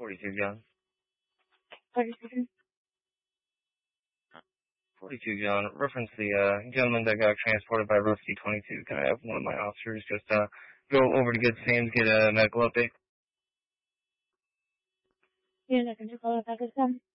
42, John. 42. 42, John. Reference the gentleman that got transported by Roasty 22. Can I have one of my officers just go over to Good Sam's, get a medical update? Yeah, I can just call it back at 7.